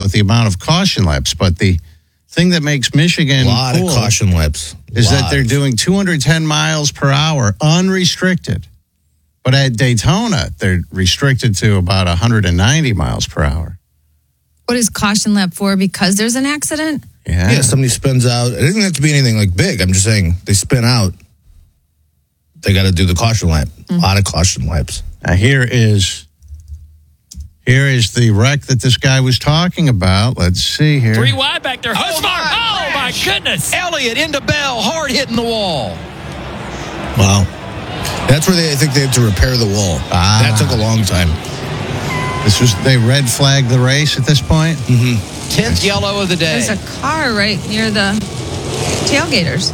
with the amount of caution laps, but the thing that makes Michigan a lot cool of caution laps is that they're doing 210 miles per hour unrestricted. But at Daytona, they're restricted to about 190 miles per hour. What is caution lap for? Because there's an accident? Yeah, somebody spins out. It doesn't have to be anything like big. I'm just saying they spin out. They got to do the caution lap. A lot of caution laps. Now here is the wreck that this guy was talking about. Let's see here. 3 wide back there. Oh, my goodness. Elliott into Bell, hard hitting the wall. Wow. That's where I think they had to repair the wall. That took a long time. They red flagged the race at this point? Mm-hmm. 10th yellow of the day. There's a car right near the tailgaters.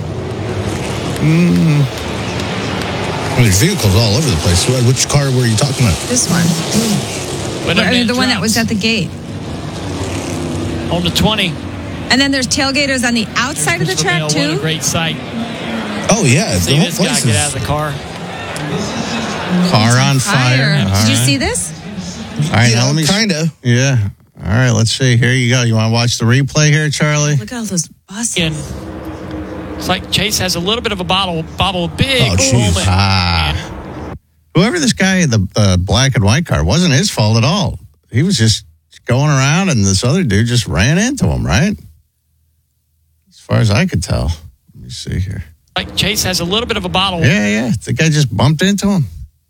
There's vehicles all over the place. Which car were you talking about? This one. The one that was at the gate. On the 20. And then there's tailgaters on the outside of the track, What too. a great sight. Oh, yeah. See this guy get out of the car. Car on fire. Did you see this? All right, now let me... Kind of. Yeah. All right, let's see. Here you go. You want to watch the replay here, Charlie? Look at all those buses. It's like Chase has a little bit of a bobble big moment. Whoever this guy in the black and white car, wasn't his fault at all. He was just going around and this other dude just ran into him, right? As far as I could tell. Let me see here. Like Chase has a little bit of a bottle. Yeah. The guy just bumped into him.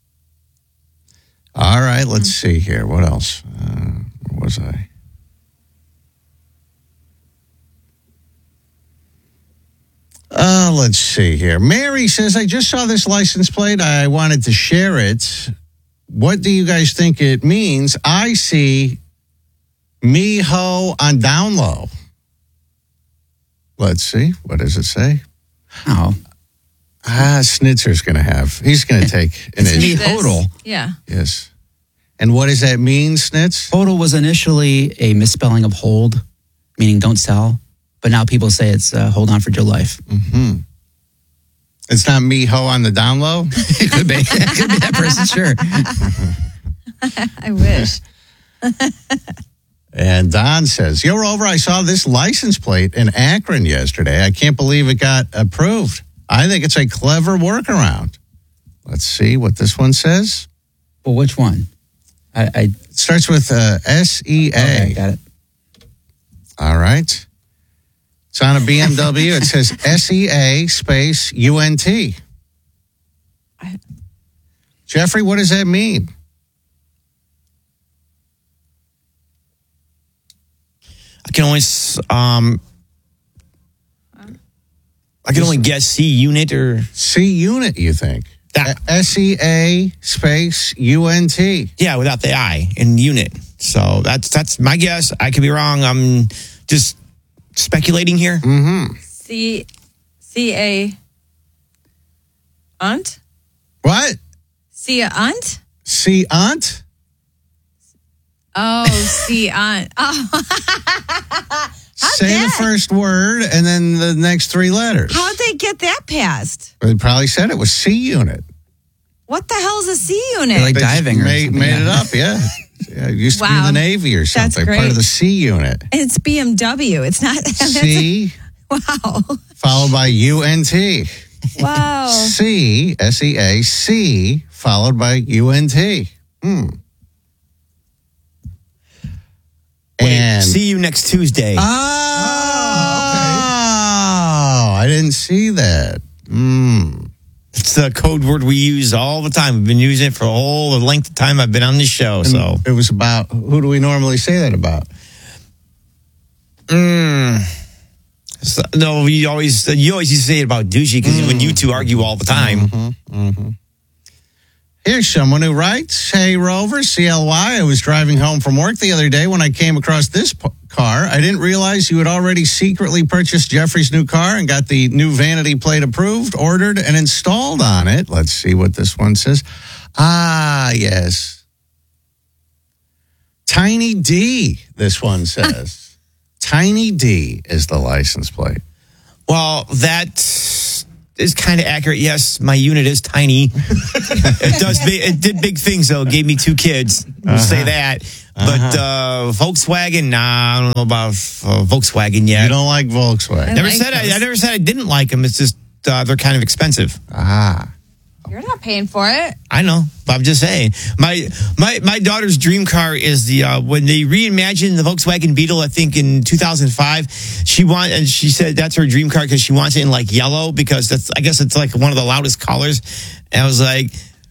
All right, let's see here. What else? Where was I? Let's see here. Mary says, I just saw this license plate. I wanted to share it. What do you guys think it means? I see me-ho on down low. Let's see. What does it say? Oh. Snitzer's going to have. He's going to take an issue. It's hodl. Yeah. Yes. And what does that mean, Snitz? Hodl was initially a misspelling of hold, meaning don't sell. But now people say it's hold on for dear life. Mm-hmm. It's not me-ho on the down low? It could be. It could be that person, sure. I wish. And Don says, yo, Rover, I saw this license plate in Akron yesterday. I can't believe it got approved. I think it's a clever workaround. Let's see what this one says. Well, which one? It starts with SEA. Okay, got it. All right. It's on a BMW. It says SEA space UNT. Jeffrey, what does that mean? I can only guess C unit or C unit, you think? SEA space UNT. Yeah, without the I in unit. So that's my guess. I could be wrong. I'm just speculating here. Mm-hmm. C-A Unt? What? C-A-Unt? C-Unt? Oh, C-Unt. Oh. Say the first word and then the next 3 letters. How'd they get that passed? They probably said it was C unit. What the hell is a C unit? Like diving or made something. it up, yeah. Yeah, it used to be in the Navy or something. That's Part of great. the C unit. And it's BMW. It's not. C Wow. followed by UNT. Wow. C, SEA, C followed by UNT. And see you next Tuesday. Oh, I didn't see that. It's a code word we use all the time. We've been using it for all the length of time I've been on this show. And so it was about, who do we normally say that about? So, no, you always used to say it about douchey because when you two argue all the time. Here's someone who writes, hey, Rover, CLY, I was driving home from work the other day when I came across this car. I didn't realize you had already secretly purchased Jeffrey's new car and got the new vanity plate approved, ordered, and installed on it. Let's see what this one says. Ah, yes. Tiny D, this one says. Tiny D is the license plate. Well, that is kind of accurate. Yes, my unit is tiny. It did big things, though. It gave me 2 kids. We'll say that. But Volkswagen, nah, I don't know about Volkswagen yet. You don't like Volkswagen. I Never like said those. I never said I didn't like them. It's just they're kind of expensive. You're not paying for it. I know, but I'm just saying. My daughter's dream car is the when they reimagined the Volkswagen Beetle. I think in 2005, she said that's her dream car because she wants it in like yellow because I guess it's like one of the loudest colors. And I was like,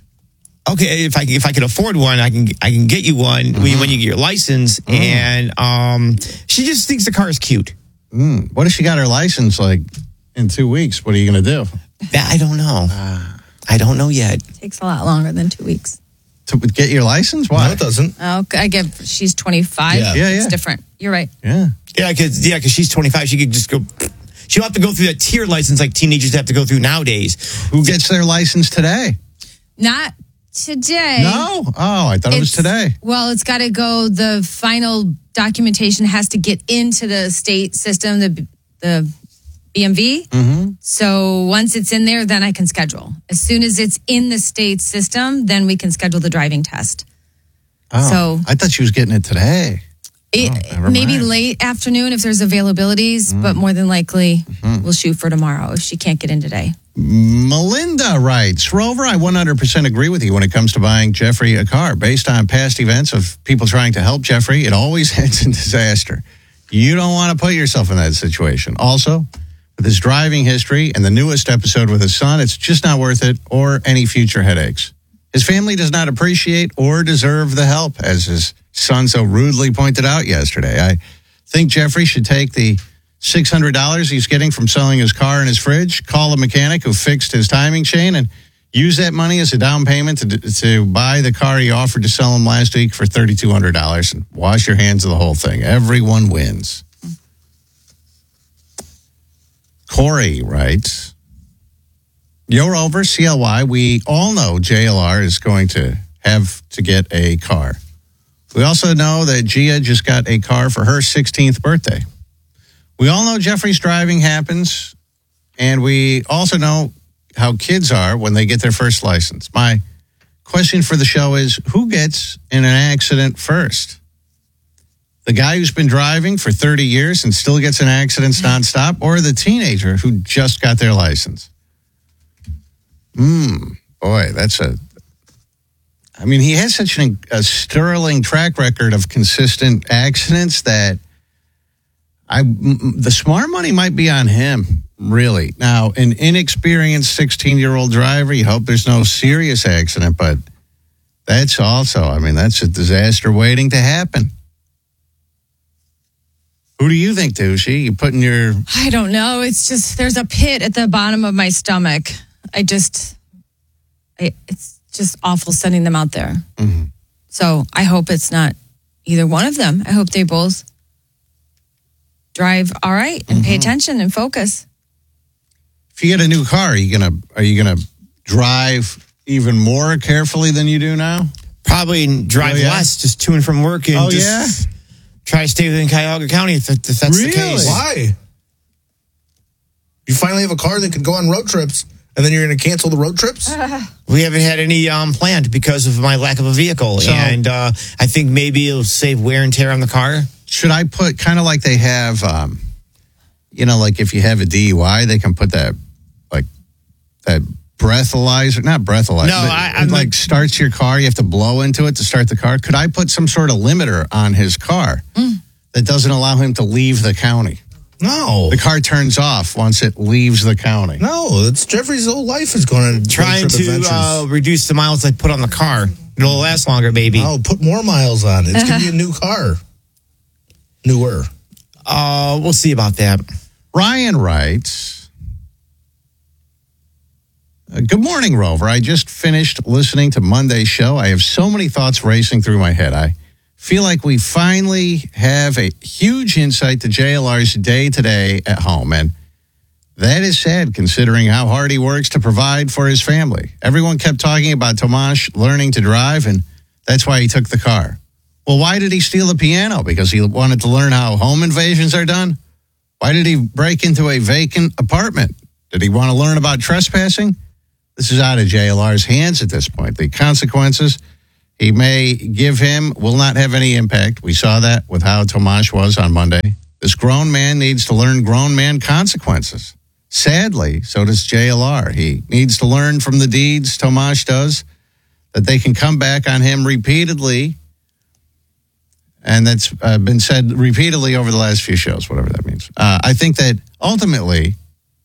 okay, if I could afford one, I can get you one when you get your license. And she just thinks the car is cute. What if she got her license like in 2 weeks? What are you going to do? I don't know. I don't know yet. Takes a lot longer than 2 weeks. To get your license? Why? No, it doesn't. Oh, I get she's 25. Yeah. It's different. You're right. Yeah. Yeah, because she's 25. She could just go. She don't have to go through that tier license like teenagers have to go through nowadays. Who gets their license today? Not today. No? Oh, I thought it was today. Well, it's got to go. The final documentation has to get into the state system, the BMV. Mm-hmm. So once it's in there, then I can schedule. As soon as it's in the state system, then we can schedule the driving test. Oh, So- I thought she was getting it today. never Maybe mind. late afternoon if there's availabilities, but more than likely we'll shoot for tomorrow if she can't get in today. Melinda writes, Rover, I 100% agree with you when it comes to buying Jeffrey a car. Based on past events of people trying to help Jeffrey, it always ends in disaster. You don't want to put yourself in that situation. Also, with his driving history and the newest episode with his son, it's just not worth it or any future headaches. His family does not appreciate or deserve the help, as his son so rudely pointed out yesterday. I think Jeffrey should take the $600 he's getting from selling his car and his fridge, call a mechanic who fixed his timing chain, and use that money as a down payment to buy the car he offered to sell him last week for $3,200 and wash your hands of the whole thing. Everyone wins. Corey writes, Yo, Rover, CLY, we all know JLR is going to have to get a car. We also know that Gia just got a car for her 16th birthday. We all know Jeffrey's driving happens, and we also know how kids are when they get their first license. My question for the show is, who gets in an accident first? The guy who's been driving for 30 years and still gets in accidents nonstop, or the teenager who just got their license? Boy, he has such a sterling track record of consistent accidents that the smart money might be on him, really. Now, an inexperienced 16-year-old driver, you hope there's no serious accident, but that's also, that's a disaster waiting to happen. Who do you think, Tushi? You putting your... I don't know. It's just, there's a pit at the bottom of my stomach. It's just awful sending them out there. Mm-hmm. So I hope it's not either one of them. I hope they both drive all right and pay attention and focus. If you get a new car, are you gonna drive even more carefully than you do now? Probably drive less, just to and from work, and try to stay within Cuyahoga County if that's the case. Why? You finally have a car that can go on road trips, and then you're going to cancel the road trips? We haven't had any planned because of my lack of a vehicle, and I think maybe it'll save wear and tear on the car. Should I put kind of like they have, like if you have a DUI, they can put that breathalyzer, not breathalyzer. No, it like starts your car. You have to blow into it to start the car. Could I put some sort of limiter on his car that doesn't allow him to leave the county? No. The car turns off once it leaves the county. No, it's Jeffrey's whole life is going to Trying to reduce the miles I put on the car. It'll last longer, baby. Oh, put more miles on it. It's going to be a new car. Newer. We'll see about that. Ryan writes, Good morning, Rover. I just finished listening to Monday's show. I have so many thoughts racing through my head. I feel like we finally have a huge insight to JLR's day-to-day at home, and that is sad considering how hard he works to provide for his family. Everyone kept talking about Tomasz learning to drive, and that's why he took the car. Well, why did he steal the piano? Because he wanted to learn how home invasions are done? Why did he break into a vacant apartment? Did he want to learn about trespassing? This is out of JLR's hands at this point. The consequences he may give him, will not have any impact. We saw that with how Tomash was on Monday. This grown man needs to learn grown man consequences. Sadly, so does JLR. He needs to learn from the deeds Tomash does, that they can come back on him repeatedly. And that's been said repeatedly over the last few shows, whatever that means. I think that ultimately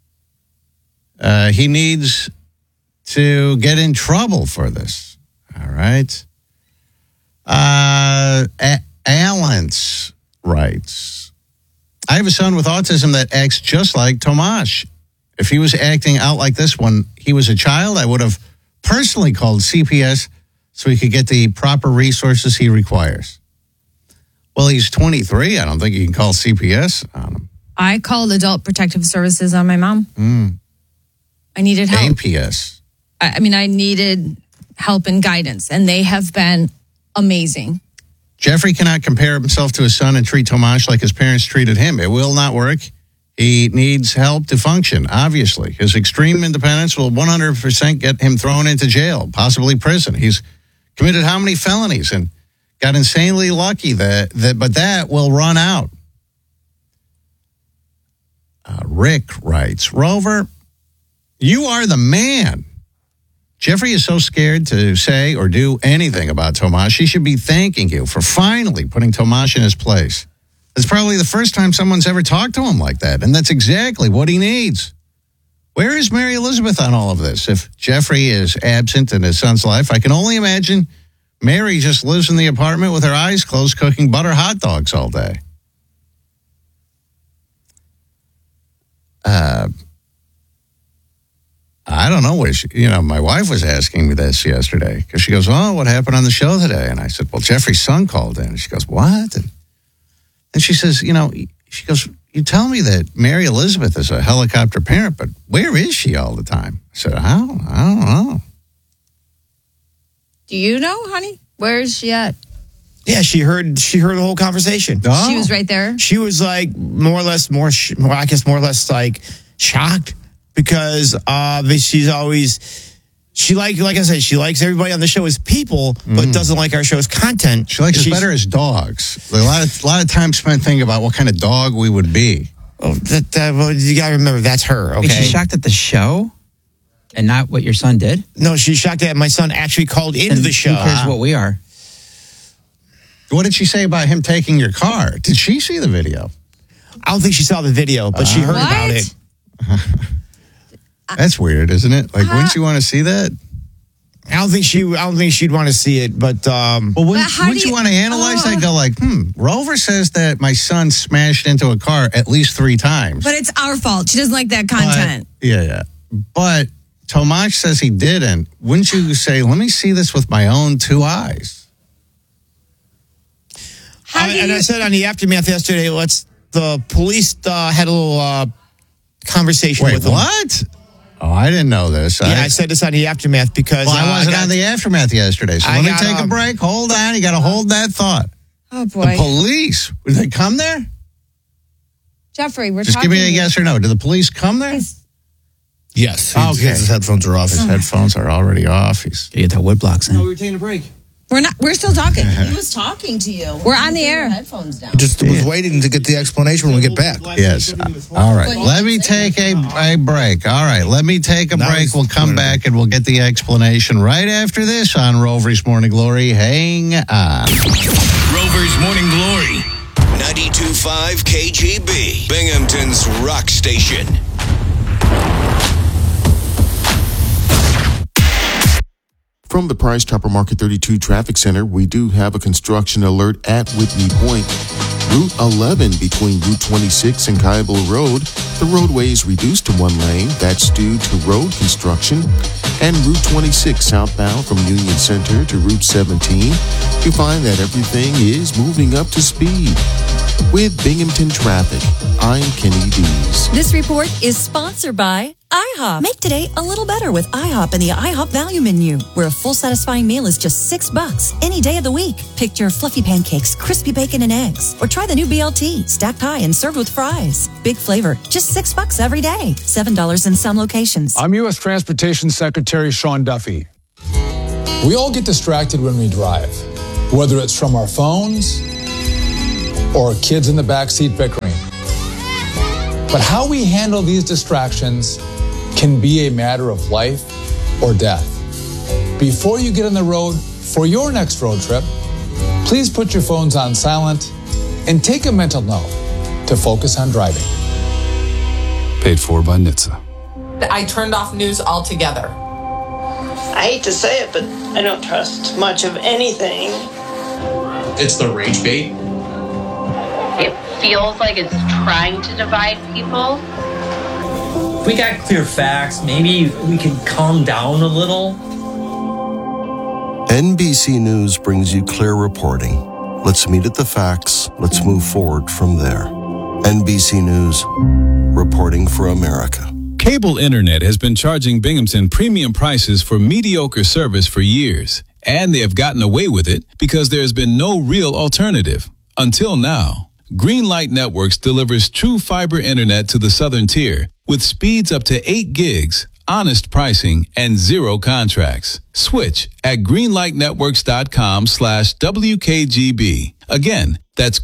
he needs to get in trouble for this. All right. Allen's writes, I have a son with autism that acts just like Tomash. If he was acting out like this when he was a child, I would have personally called CPS so he could get the proper resources he requires. Well, he's 23. I don't think you can call CPS on him. I called Adult Protective Services on my mom. I needed help. APS. I needed help and guidance, and they have been amazing. Jeffrey cannot compare himself to his son and treat Tomash like his parents treated him. It will not work. He needs help to function, obviously. His extreme independence will 100% get him thrown into jail, possibly prison. He's committed how many felonies and got insanely lucky but that will run out. Rick writes, Rover, you are the man. Jeffrey is so scared to say or do anything about Tomash. He should be thanking you for finally putting Tomash in his place. It's probably the first time someone's ever talked to him like that, and that's exactly what he needs. Where is Mary Elizabeth on all of this? If Jeffrey is absent in his son's life, I can only imagine Mary just lives in the apartment with her eyes closed cooking butter hot dogs all day. I don't know what my wife was asking me this yesterday because she goes, oh, what happened on the show today? And I said, well, Jeffrey's son called in. And she goes, what? And she says, she goes, you tell me that Mary Elizabeth is a helicopter parent, but where is she all the time? I said, I don't know. Do you know, honey? Where is she at? Yeah, she heard the whole conversation. Oh. She was right there. She was like more or less like shocked because she's always, like I said, she likes everybody on the show as people, but doesn't like our show's content. She likes us better as dogs. A lot of time spent thinking about what kind of dog we would be. Oh, well, you got to remember, that's her, okay? Wait, she's shocked at the show and not what your son did? No, she's shocked that my son actually called into the show. Who cares what we are? What did she say about him taking your car? Did she see the video? I don't think she saw the video, but she heard about it. That's weird, isn't it? Like, wouldn't you want to see that? I don't think she'd want to see it, but wouldn't you want to analyze that? Go like, Rover says that my son smashed into a car at least 3 times. But it's our fault. She doesn't like that content. But Tomash says he didn't. Wouldn't you say, let me see this with my own 2 eyes? I said on the aftermath yesterday, the police had a little conversation with them. What? Oh, I didn't know this. I said this on the aftermath because I wasn't on the aftermath yesterday. So let me take a break. Hold on. You got to hold that thought. Oh, boy. The police, did they come there? Jeffrey, we're Just talking. give me a yes or no. Did the police come there? Yes. Okay. His headphones are off. His headphones are already off. You get that wood blocks in. we were taking a break. We're still talking. He was talking to you. We're on the air. Headphones down. Just was waiting to get the explanation when we get back. Yes. All right. Let me take a break. All right. Let me take a break. We'll come back and we'll get the explanation right after this on Rover's Morning Glory. Hang on. Rover's Morning Glory. 92.5 KGB. Binghamton's rock station. From the Price Chopper Market 32 Traffic Center, we do have a construction alert at Whitney Point. Route 11 between Route 26 and Kaible Road, the roadway is reduced to 1 lane. That's due to road construction. And Route 26 southbound from Union Center to Route 17, you find that everything is moving up to speed. With Binghamton Traffic, I'm Kenny Dees. This report is sponsored by IHOP. Make today a little better with IHOP and the IHOP Value Menu, where a full satisfying meal is just $6 any day of the week. Picture fluffy pancakes, crispy bacon and eggs, or try the new BLT, stacked high and served with fries. Big flavor, just $6 every day. $7 in some locations. I'm U.S. Transportation Secretary Sean Duffy. We all get distracted when we drive, whether it's from our phones or kids in the backseat bickering. But how we handle these distractions can be a matter of life or death. Before you get on the road for your next road trip, please put your phones on silent and take a mental note to focus on driving. Paid for by NHTSA. I turned off news altogether. I hate to say it, but I don't trust much of anything. It's the rage bait. It feels like it's trying to divide people. If we got clear facts, maybe we could calm down a little. NBC News brings you clear reporting. Let's meet at the facts. Let's move forward from there. NBC News, reporting for America. Cable internet has been charging Binghamton premium prices for mediocre service for years, and they have gotten away with it because there has been no real alternative. Until now, Greenlight Networks delivers true fiber internet to the southern tier with speeds up to 8 gigs, honest pricing, and 0 contracts. Switch at greenlightnetworks.com/WKGB. Again, that's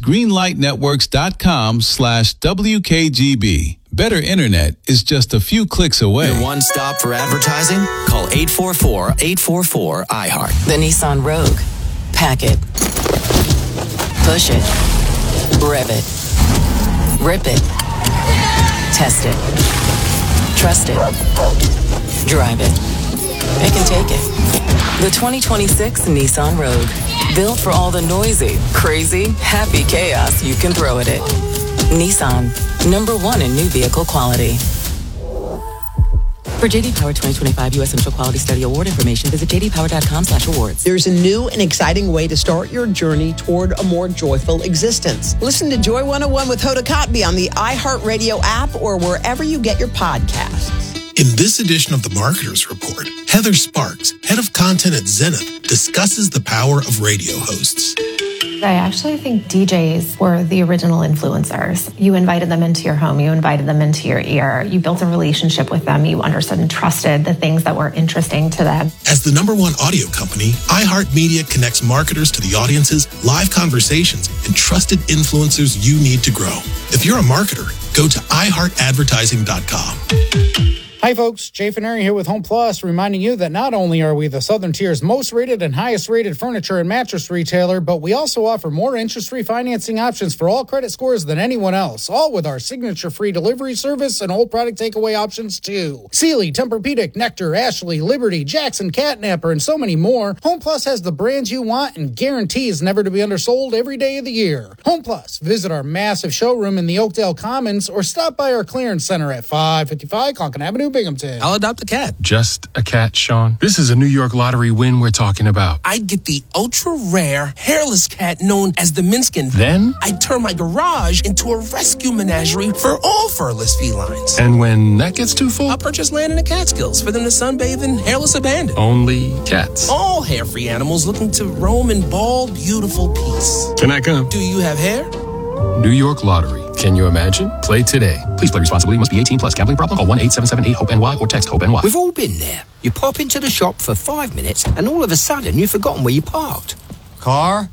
greenlightnetworks.com/WKGB. Better internet is just a few clicks away. Your one stop for advertising? Call 844-844-iHeart. The Nissan Rogue. Pack it. Push it. Rev it. Rip it. Test it. Trust it. Drive it. Pick and take it. The 2026 Nissan Rogue. Built for all the noisy, crazy, happy chaos you can throw at it. Nissan, #1 in new vehicle quality. For JD Power 2025 U.S. Central Quality Study Award information, visit jdpower.com/awards. There's a new and exciting way to start your journey toward a more joyful existence. Listen to Joy 101 with Hoda Kotb on the iHeartRadio app or wherever you get your podcasts. In this edition of the Marketers Report, Heather Sparks, head of content at Zenith, discusses the power of radio hosts. I actually think DJs were the original influencers. You invited them into your home. You invited them into your ear. You built a relationship with them. You understood and trusted the things that were interesting to them. As the #1 audio company, iHeartMedia connects marketers to the audiences, live conversations, and trusted influencers you need to grow. If you're a marketer, go to iHeartAdvertising.com. Hi folks, Jay Faneri here with Home Plus, reminding you that not only are we the Southern Tier's most rated and highest rated furniture and mattress retailer, but we also offer more interest-free financing options for all credit scores than anyone else, all with our signature-free delivery service and whole product takeaway options too. Sealy, Tempur-Pedic, Nectar, Ashley, Liberty, Jackson, Catnapper, and so many more. Home Plus has the brands you want and guarantees never to be undersold every day of the year. Home Plus, visit our massive showroom in the Oakdale Commons or stop by our clearance center at 555 Conkin Avenue, Binghamton. I'll adopt a cat. Just a cat, Sean? This is a New York lottery win we're talking about. I'd get the ultra-rare, hairless cat known as the Minskin. Then? I'd turn my garage into a rescue menagerie for all furless felines. And when that gets too full? I'll purchase land in the Catskills for them to sunbathe in hairless abandon. Only cats. All hair-free animals looking to roam in bald, beautiful peace. Can I come? Do you have hair? New York Lottery. Can you imagine? Play today. Please play responsibly. Must be 18 plus. Gambling problem? Call 1-877-8-HOPE-NY or text HOPE-NY. We've all been there. You pop into the shop for 5 minutes and all of a sudden you've forgotten where you parked. Car.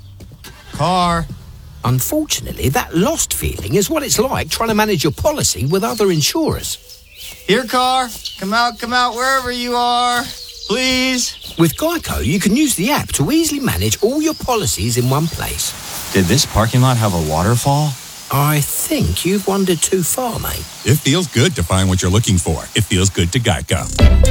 Unfortunately, that lost feeling is what it's like trying to manage your policy with other insurers. Here, car. Come out, wherever you are. Please. With Geico, you can use the app to easily manage all your policies in one place. Did this parking lot have a waterfall? I think you've wandered too far, mate. It feels good to find what you're looking for. It feels good to Geico.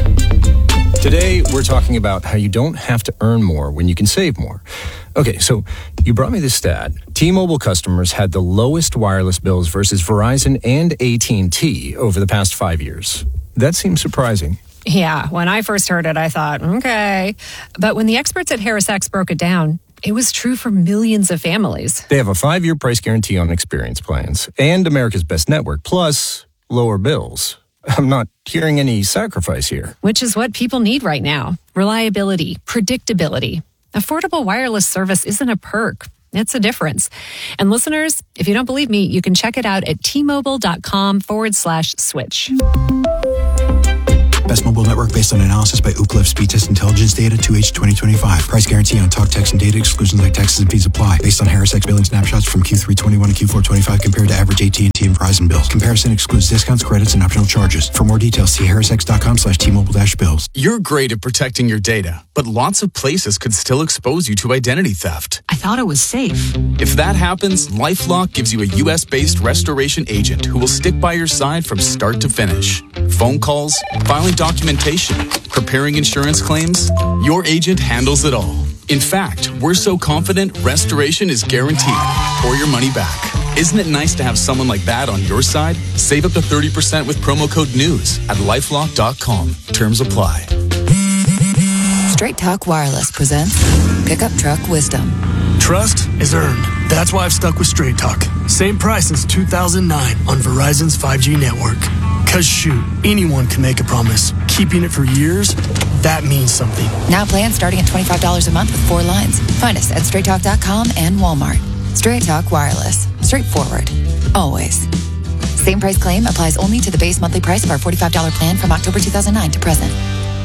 Today, we're talking about how you don't have to earn more when you can save more. Okay, so you brought me this stat. T-Mobile customers had the lowest wireless bills versus Verizon and AT&T over the past 5 years. That seems surprising. Yeah, when I first heard it, I thought, okay. But when the experts at HarrisX broke it down, it was true for millions of families. They have a 5-year price guarantee on experience plans and America's Best Network, plus lower bills. I'm not hearing any sacrifice here. Which is what people need right now. Reliability, predictability. Affordable wireless service isn't a perk. It's a difference. And listeners, if you don't believe me, you can check it out at tmobile.com/switch. Best mobile network based on analysis by Ookla Speed Test Intelligence data 2H 2025. Price guarantee on talk, text, and data. Exclusions like taxes and fees apply. Based on HarrisX billing snapshots from Q3 21 to Q4 25 compared to average AT&T and Verizon bills. Comparison excludes discounts, credits, and optional charges. For more details, see harrisx.com/T-Mobile-bills. You're great at protecting your data, but lots of places could still expose you to identity theft. I thought it was safe. If that happens, LifeLock gives you a U.S.-based restoration agent who will stick by your side from start to finish. Phone calls, filing documentation, preparing insurance claims, your agent handles it all. In fact, we're so confident restoration is guaranteed or your money back. Isn't it nice to have someone like that on your side? Save up to 30% with promo code NEWS at LifeLock.com. Terms apply. Straight Talk Wireless presents Pickup Truck Wisdom. Trust is earned. That's why I've stuck with Straight Talk. Same price since 2009 on Verizon's 5G network. Cause shoot, anyone can make a promise. Keeping it for years, that means something. Now plans starting at $25 a month with 4 lines. Find us at StraightTalk.com and Walmart. Straight Talk Wireless. Straightforward. Always. Same price claim applies only to the base monthly price of our $45 plan from October 2009 to present.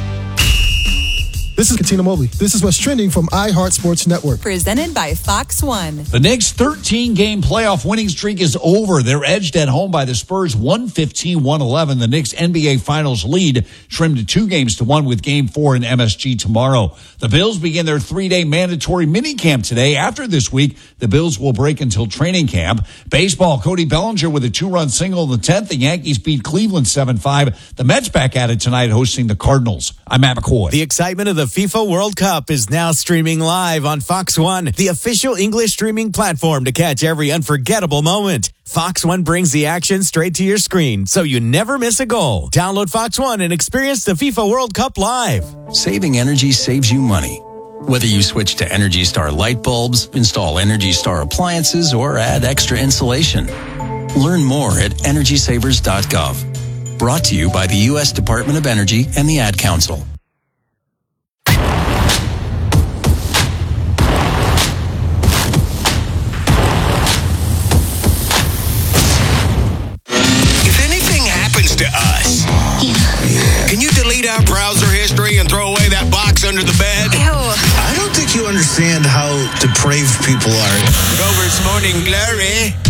This is Katina Mobley. This is what's trending from iHeart Sports Network. Presented by Fox One. The Knicks' 13-game playoff winning streak is over. They're edged at home by the Spurs 115-111. The Knicks' NBA Finals lead trimmed to 2-1 with Game 4 in MSG tomorrow. The Bills begin their 3-day mandatory minicamp today. After this week, the Bills will break until training camp. Baseball, Cody Bellinger with a 2-run single in the 10th. The Yankees beat Cleveland 7-5. The Mets back at it tonight hosting the Cardinals. I'm Matt McCoy. The excitement of the FIFA World Cup is now streaming live on Fox One, the official English streaming platform to catch every unforgettable moment. Fox One brings the action straight to your screen, so you never miss a goal. Download Fox One and experience the FIFA World Cup live. Saving energy saves you money. Whether you switch to Energy Star light bulbs, install Energy Star appliances, or add extra insulation. Learn more at EnergySavers.gov. Brought to you by the U.S. Department of Energy and the Ad Council. To us. Can you delete our browser history and throw away that box under the bed? Ew. I don't think you understand how depraved people are. Grover's Morning Glory.